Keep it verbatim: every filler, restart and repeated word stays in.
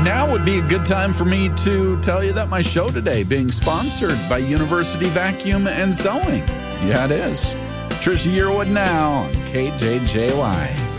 Now would be a good time for me to tell you that my show today being sponsored by University Vacuum and Sewing. Yeah, it is. Trisha Yearwood now on K J J Y.